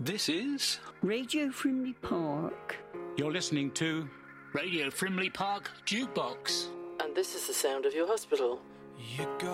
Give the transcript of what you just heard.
This is Radio Frimley Park. You're listening to Radio Frimley Park Jukebox. And this is the sound of your hospital. You got